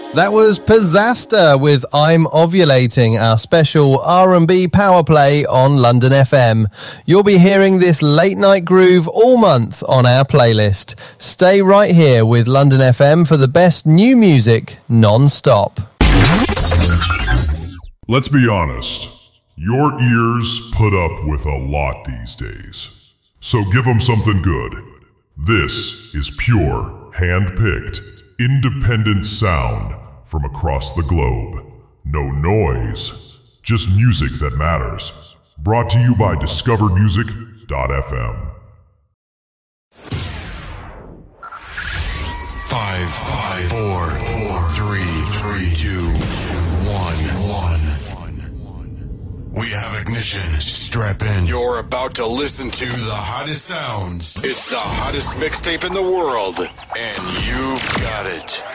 That was Pizzasta with I'm Ovulating, our special R&B power play on London FM. You'll be hearing this late night groove all month on our playlist. Stay right here with London FM for the best new music non-stop. Let's be honest. Your ears put up with a lot these days. So give them something good. This is pure, hand-picked, independent sound from across the globe. No noise, just music that matters. Brought to you by discovermusic.fm. 5, 4, 3, 2, 1. We have ignition. Strap in. You're about to listen to the hottest sounds. It's the hottest mixtape in the world, and you've got it.